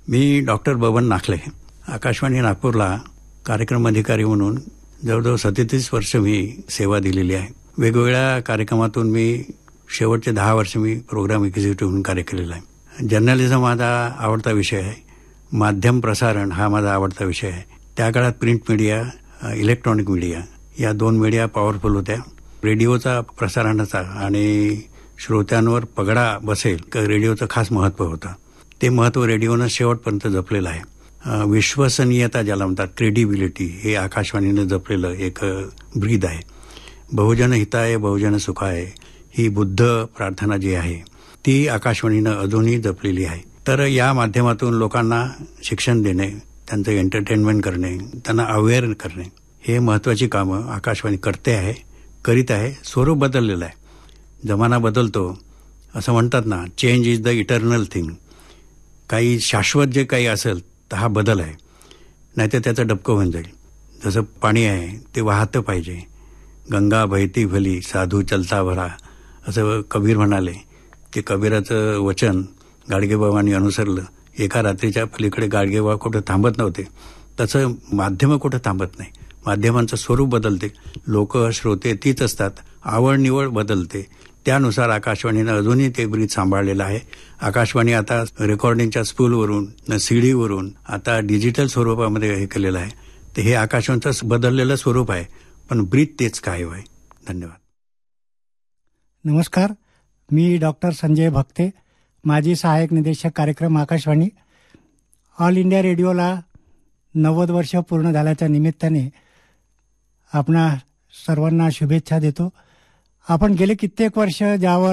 मी doctor Baban नाखले, Akashvani नागपूरला कार्यक्रम अधिकारी म्हणून जवळजवळ 37 वर्ष मी सेवा दिलेली आहे. वेगवेगळ्या कार्यक्रमातून मी शेवटचे 10 वर्ष मी प्रोग्राम एक्झिक्युटिव्ह म्हणून कार्य केलेलं आहे. जर्नलिझम माझा आवडता विषय आहे. माध्यम प्रसारण हा माझा आवडता विषय आहे. त्या काळात प्रिंट मीडिया, इलेक्ट्रॉनिक मीडिया या 2 मीडिया पॉवरफुल होत्या. रेडिओचा प्रसारणाचा आणि श्रोत्यांवर पगडा बसेल रेडिओचं खास महत्त्व होतं. ते महत्त्व रेडिओनं शेवटपर्यंत जपलेलं आहे. विश्वसनीयता ज्याला म्हणतात, क्रेडिबिलिटी, हे आकाशवाणीनं जपलेलं एक ब्रीद आहे. बहुजन हिताय बहुजन सुखाय ही बुद्ध प्रार्थना जी आहे ती आकाशवाणीनं अजूनही जपलेली आहे. तर या माध्यमातून लोकांना शिक्षण देणे, त्यांचं एंटरटेनमेंट करणे, त्यांना अवेअर करणे, हे महत्त्वाची कामं आकाशवाणी करते आहे, करीत आहे. स्वरूप बदललेलं आहे. जमाना बदलतो असं म्हणतात ना, change is the eternal thing. काही शाश्वत जे काही असेल तर हा बदल आहे, नाहीतर त्याचं डबकं होऊन जाईल. जसं पाणी आहे ते वाहतं पाहिजे. गंगा बहती भली साधू चलता भरा असं कबीर म्हणाले. ते कबीराचं वचन गाडगेबाबांनी अनुसरलं. एका रात्रीच्या पलीकडे गाडगेबाबा कुठं थांबत नव्हते. तसं माध्यमं कुठं थांबत नाही. माध्यमांचं स्वरूप बदलते, लोक श्रोते तीच असतात, आवड निवड बदलते. त्यानुसार आकाशवाणीनं अजूनही ते ब्रीद सांभाळलेलं आहे. आकाशवाणी आता रेकॉर्डिंगच्या स्पूलवरून, सीडीवरून आता डिजिटल स्वरूपामध्ये हे केलेलं आहे. तर हे आकाशवाणीचं बदललेलं स्वरूप आहे, पण ब्रीद तेच कायम आहे. धन्यवाद. नमस्कार, मी डॉक्टर संजय भक्ते, माजी सहाय्यक निदेशक कार्यक्रम आकाशवाणी. ऑल इंडिया रेडिओला 90 वर्ष पूर्ण झाल्याच्या निमित्ताने आपणा सर्वांना शुभेच्छा देतो. आपण गेले कित्येक वर्ष ज्यावर